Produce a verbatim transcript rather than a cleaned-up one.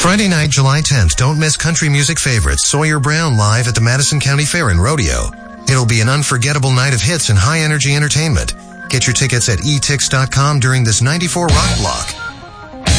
Friday night, July tenth, don't miss country music favorites Sawyer Brown live at the Madison County Fair and Rodeo. It'll be an unforgettable night of hits and high-energy entertainment. Get your tickets at e tix dot com during this ninety-four Rock Block.